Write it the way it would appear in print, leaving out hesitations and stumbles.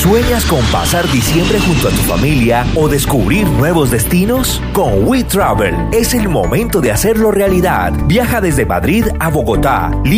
¿Sueñas con pasar diciembre junto a tu familia o descubrir nuevos destinos? Con We Travel es el momento de hacerlo realidad. Viaja desde Madrid a Bogotá.